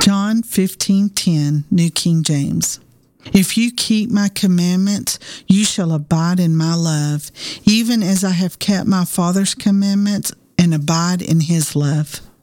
John 15:10, New King James. If you keep my commandments, you shall abide in my love, even as I have kept my Father's commandments and abide in his love.